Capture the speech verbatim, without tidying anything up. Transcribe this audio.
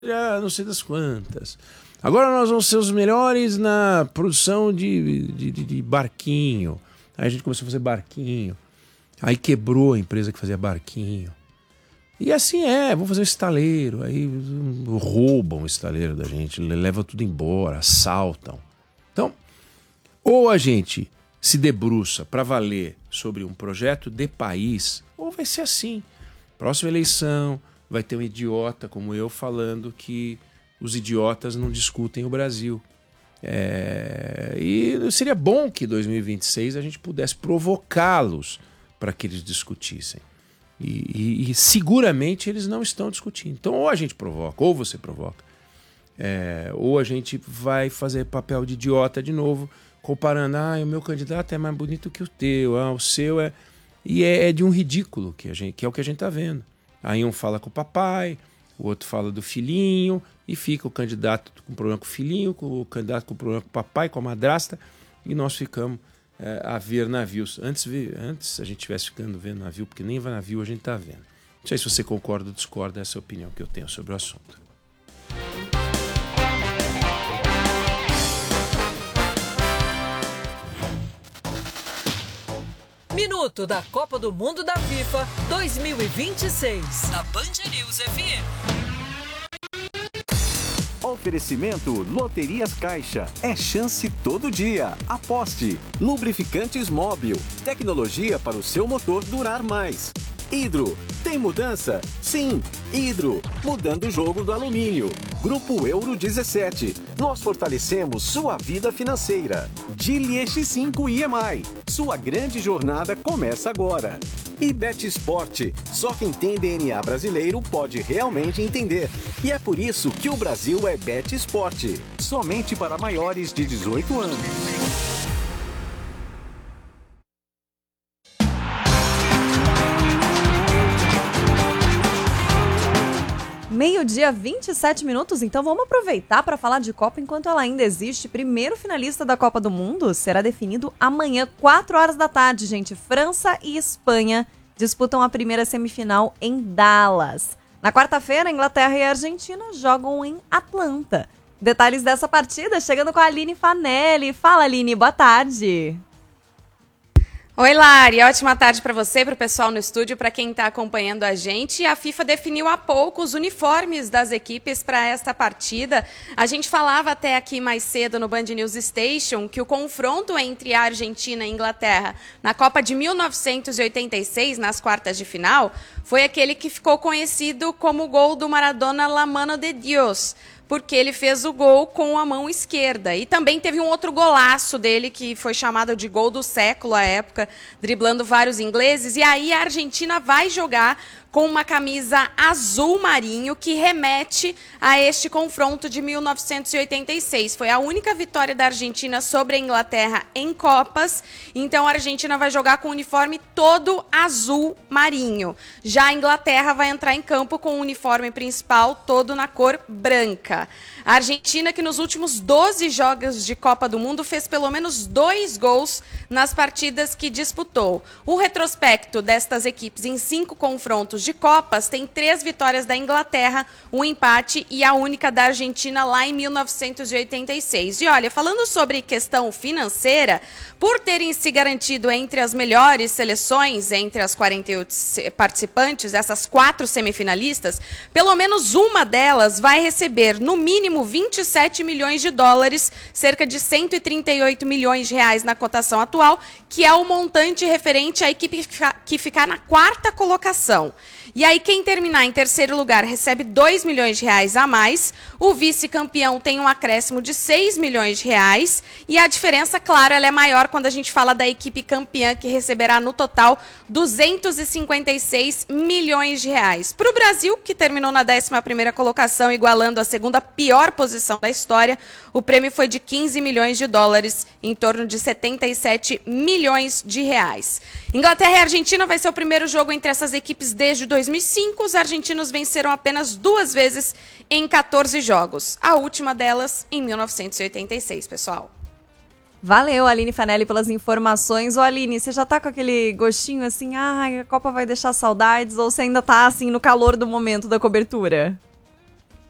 já não sei das quantas. Agora nós vamos ser os melhores na produção de, de, de, de barquinho. Aí a gente começou a fazer barquinho. Aí quebrou a empresa que fazia barquinho. E assim é, vamos fazer um estaleiro. Aí roubam o estaleiro da gente, levam tudo embora, assaltam. Então, ou a gente se debruça para valer sobre um projeto de país, ou vai ser assim. Próxima eleição, vai ter um idiota como eu falando que os idiotas não discutem o Brasil. É... E seria bom que em dois mil e vinte e seis a gente pudesse provocá-los para que eles discutissem. E, e, e seguramente eles não estão discutindo. Então ou a gente provoca, ou você provoca. É... Ou a gente vai fazer papel de idiota de novo, comparando, ah, o meu candidato é mais bonito que o teu, ah, o seu é... E é, é de um ridículo, que, a gente, que é o que a gente está vendo. Aí um fala com o papai, o outro fala do filhinho, e fica o candidato com problema com o filhinho, o candidato com problema com o papai, com a madrasta, e nós ficamos é, a ver navios. Antes, antes a gente estivesse ficando vendo navio, porque nem navio a gente está vendo. Não sei se você concorda ou discorda, essa é a opinião que eu tenho sobre o assunto. Minuto da Copa do Mundo da FIFA dois mil e vinte e seis, na Band News F M. Oferecimento Loterias Caixa. É chance todo dia. Aposte. Lubrificantes Móbil. Tecnologia para o seu motor durar mais. Hidro. Tem mudança? Sim. Hidro. Mudando o jogo do alumínio. Grupo Euro dezessete. Nós fortalecemos sua vida financeira. Geely X cinco I M I. Sua grande jornada começa agora. E Bet Sport. Só quem tem D N A brasileiro pode realmente entender. E é por isso que o Brasil é Bet Sport. Somente para maiores de dezoito anos. Meio-dia, vinte e sete minutos, então vamos aproveitar para falar de Copa enquanto ela ainda existe. Primeiro finalista da Copa do Mundo será definido amanhã, quatro horas da tarde, gente. França e Espanha disputam a primeira semifinal em Dallas. Na quarta-feira, Inglaterra e Argentina jogam em Atlanta. Detalhes dessa partida chegando com a Aline Fanelli. Fala, Aline, boa tarde. Oi, Lari, ótima tarde para você, para o pessoal no estúdio, para quem está acompanhando a gente. A FIFA definiu há pouco os uniformes das equipes para esta partida. A gente falava até aqui mais cedo no Band News Station que o confronto entre a Argentina e a Inglaterra na Copa de mil novecentos e oitenta e seis, nas quartas de final, foi aquele que ficou conhecido como o gol do Maradona La Mano de Dios, porque ele fez o gol com a mão esquerda. E também teve um outro golaço dele, que foi chamado de gol do século à época, driblando vários ingleses. E aí a Argentina vai jogar com uma camisa azul marinho que remete a este confronto de mil novecentos e oitenta e seis. Foi a única vitória da Argentina sobre a Inglaterra em Copas, então a Argentina vai jogar com o uniforme todo azul marinho. Já a Inglaterra vai entrar em campo com o uniforme principal todo na cor branca. A Argentina, que nos últimos doze jogos de Copa do Mundo fez pelo menos dois gols nas partidas que disputou. O retrospecto destas equipes em cinco confrontos de Copas tem três vitórias da Inglaterra, um empate e a única da Argentina lá em mil novecentos e oitenta e seis. E olha, falando sobre questão financeira, por terem se garantido entre as melhores seleções, entre as quarenta e oito participantes, essas quatro semifinalistas, pelo menos uma delas vai receber no mínimo vinte e sete milhões de dólares, cerca de cento e trinta e oito milhões de reais na cotação atual, que é o montante referente à equipe que ficar na quarta colocação. E aí quem terminar em terceiro lugar recebe dois milhões de reais a mais, o vice-campeão tem um acréscimo de seis milhões de reais, e a diferença, claro, ela é maior quando a gente fala da equipe campeã, que receberá no total duzentos e cinquenta e seis milhões de reais. Para o Brasil, que terminou na décima primeira colocação, igualando a segunda pior posição da história, o prêmio foi de quinze milhões de dólares, em torno de setenta e sete milhões de reais. Inglaterra e Argentina vai ser o primeiro jogo entre essas equipes desde dois mil e cinco. Os argentinos venceram apenas duas vezes em quatorze jogos. A última delas em mil novecentos e oitenta e seis, pessoal. Valeu, Aline Fanelli, pelas informações. Ô, Aline, você já tá com aquele gostinho assim, ah, a Copa vai deixar saudades, ou você ainda tá assim no calor do momento da cobertura?